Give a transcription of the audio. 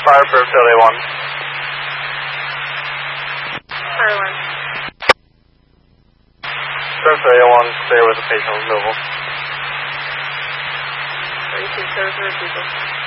fire for Philly 1. Fire 1. Philly 1, clear with the patient removal. 36, 0, 0, people.